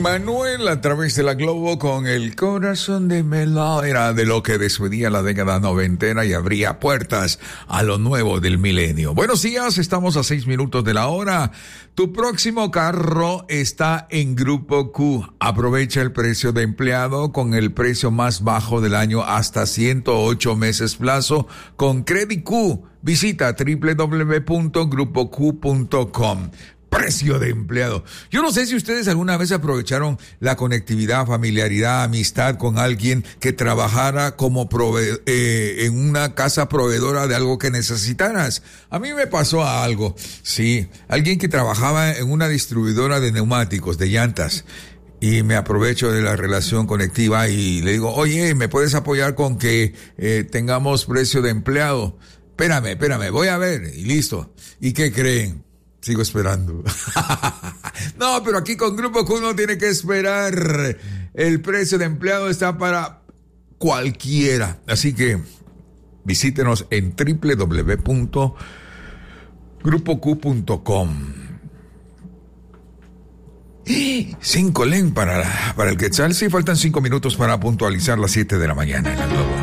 Manuel a través de la Globo con el corazón de Melo. Era de lo que despedía la década noventera y abría puertas a lo nuevo del milenio. Buenos días, estamos a 6 minutos de la hora. Tu próximo carro está en Grupo Q. Aprovecha el precio de empleado con el precio más bajo del año hasta 108 meses plazo con Credit Q. Visita www.grupoq.com. Precio de empleado. Yo no sé si ustedes alguna vez aprovecharon la conectividad, familiaridad, amistad con alguien que trabajara como en una casa proveedora de algo que necesitaras. A mí me pasó algo, sí, alguien que trabajaba en una distribuidora de neumáticos, de llantas. Y me aprovecho de la relación conectiva y le digo, oye, ¿me puedes apoyar con que tengamos precio de empleado? Espérame, voy a ver. Y listo. ¿Y qué creen? Sigo esperando. No, pero aquí con Grupo Q no tiene que esperar. El precio de empleado está para cualquiera. Así que visítenos en www.grupoq.com. 5 len para el Quetzal. Sí, faltan 5 minutos para puntualizar las 7 de la mañana en el Globo.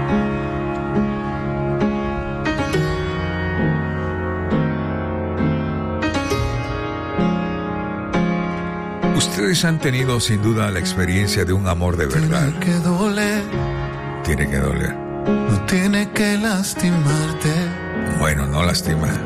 Ustedes han tenido sin duda la experiencia de un amor de verdad. Tiene que doler. Tiene que doler. No tiene que lastimarte. Bueno, no lastima.